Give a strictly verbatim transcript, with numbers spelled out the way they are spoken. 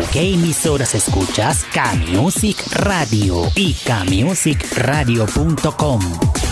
qué emisoras escuchas? K-Music Radio y K Music Radio punto com.